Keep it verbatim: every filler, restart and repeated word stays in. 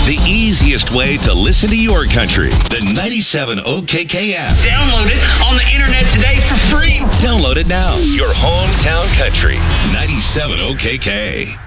The easiest way to listen to your country. The ninety-seven O K K app. Download it on the internet today for free. Download it now. Your hometown country. ninety-seven O K K.